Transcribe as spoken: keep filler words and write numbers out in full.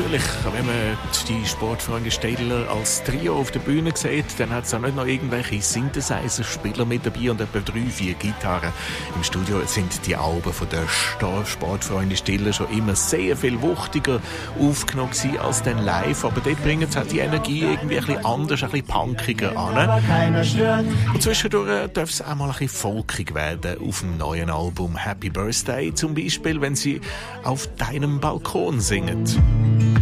natürlich, wenn man die Sportfreunde Städler als Trio auf der Bühne sieht, dann hat es auch nicht noch irgendwelche Synthesizer-Spieler mit dabei und etwa drei, vier Gitarren. Im Studio sind die Alben von der Sportfreunde Städler schon immer sehr viel wuchtiger aufgenommen gewesen als dann live, aber dort bringen sie halt die Energie irgendwie ein bisschen anders, ein bisschen punkiger an. Und zwischendurch darf es auch mal ein bisschen folkig werden auf dem neuen Album Happy Birthday, zum Beispiel, wenn sie auf deinem Balkon singen.